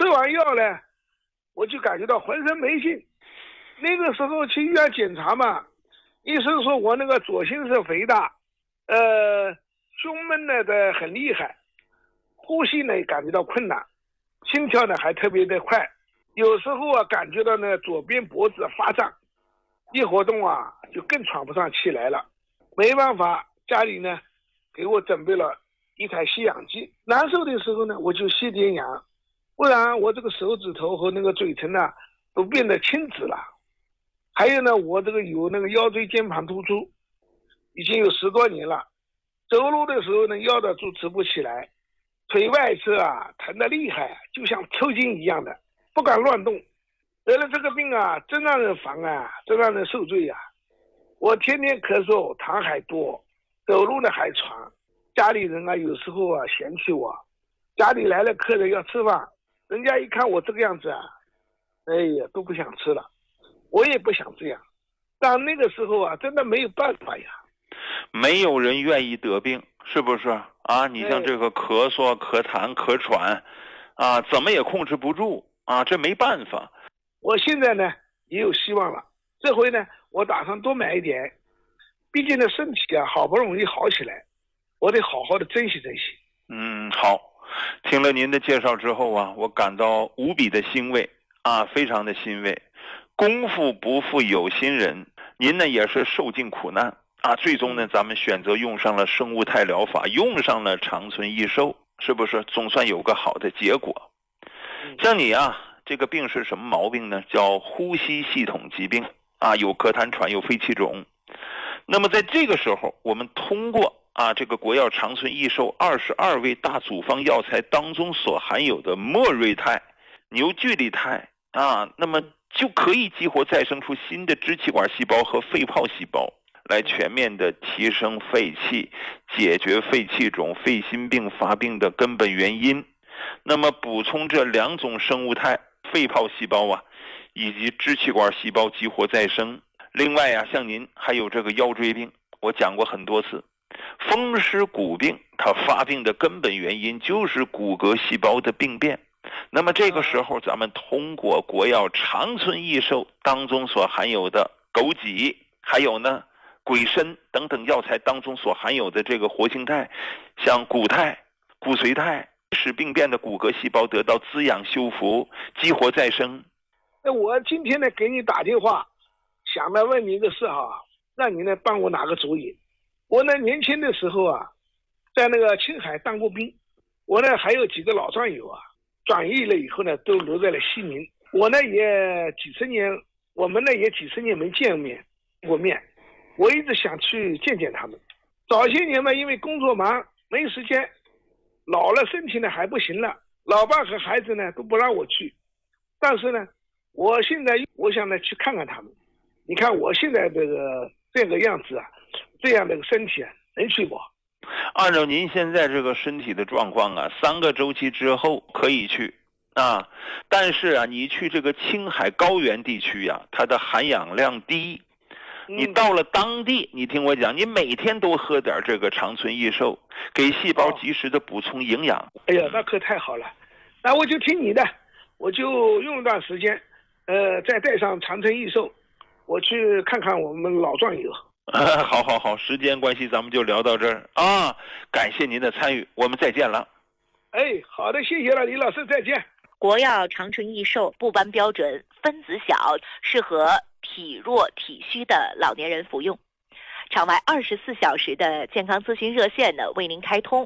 完药呢，我就感觉到浑身没劲。那个时候去医院检查嘛，医生说我那个左心室肥大，胸闷的很厉害，呼吸呢感觉到困难，心跳呢还特别的快，有时候感觉到呢左边脖子发胀，一活动就更喘不上气来了。没办法，家里呢给我准备了一台吸氧机。难受的时候呢，我就吸点氧，不然我这个手指头和那个嘴唇都变得青紫了。还有呢，我这个有那个腰椎间盘突出，已经有10多年了。走路的时候呢，腰都直不起来，腿外侧疼得厉害，就像抽筋一样的，不敢乱动。得了这个病真让人烦真让人受罪我天天咳嗽，痰还多，走路呢还喘。家里人有时候嫌弃我，家里来了客人要吃饭，人家一看我这个样子哎呀都不想吃了。我也不想这样，但那个时候真的没有办法呀。 没有人愿意得病，是不是你像这个咳嗽、咳痰、咳喘怎么也控制不住这没办法。 我现在呢也有希望了，这回呢我打算多买一点，毕竟呢身体好不容易好起来，我得好好的珍惜珍惜。 好，听了您的介绍之后我感到无比的欣慰非常的欣慰。功夫不负有心人，您呢也是受尽苦难最终呢咱们选择用上了生物态疗法，用上了长存益寿，是不是总算有个好的结果？像你这个病是什么毛病呢？叫呼吸系统疾病有咳痰喘，有肺气肿。那么在这个时候，我们通过这个国药长存益寿22味大组方药材当中所含有的莫瑞肽、牛聚利肽那么就可以激活再生出新的支气管细胞和肺泡细胞，来全面的提升肺气，解决肺气肿、肺心病发病的根本原因。那么补充这2种生物肽，肺泡细胞以及支气管细胞激活再生。另外像您还有这个腰椎病，我讲过很多次，风湿骨病它发病的根本原因就是骨骼细胞的病变。那么这个时候咱们通过国药长存益寿当中所含有的枸杞，还有呢鬼参等等药材当中所含有的这个活性肽，像骨肽、骨髓肽，使病变的骨骼细胞得到滋养修复，激活再生。 我今天呢给你打电话，想来问你一个事让你呢帮我拿个主意。我呢年轻的时候在那个青海当过兵，我呢还有几个老战友转役了以后呢都留在了西宁。我呢也几十年没见过面，我一直想去见见他们。早些年嘛，因为工作忙没时间，老了身体呢还不行了，老伴和孩子呢都不让我去。但是呢我现在我想呢去看看他们。你看我现在这个样子这样的身体能去不？ 按照您现在这个身体的状况3个周期之后可以去但是你去这个青海高原地区它的含氧量低。你到了当地，你听我讲，你每天都喝点这个长存益寿，给细胞及时的补充营养。 哎呀，那可太好了，那我就听你的，我就用一段时间再带上长存益寿，我去看看我们老战友。 好，时间关系咱们就聊到这儿感谢您的参与，我们再见了。 好的，谢谢了，李老师，再见。 国药长存益寿不颁标准，分子小，适合体弱体虚的老年人服用。场外24小时的健康咨询热线呢为您开通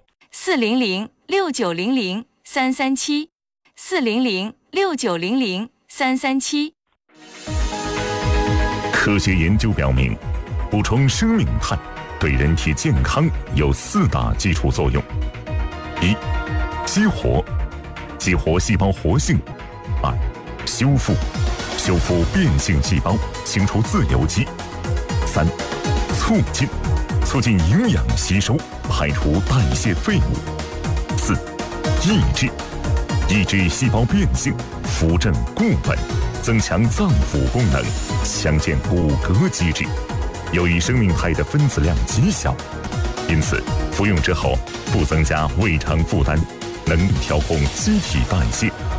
400-6900-337 400-6900-337。 科学研究表明，补充生命肽对人体健康有4大基础作用：一、激活细胞活性；二、修复变性细胞，清除自由基；三、促进营养吸收，排除代谢废物；四、抑制细胞变性，扶正固本，增强脏腑功能，强健骨骼机制。由于生命肽的分子量极小，因此服用之后不增加胃肠负担，能调控机体代谢，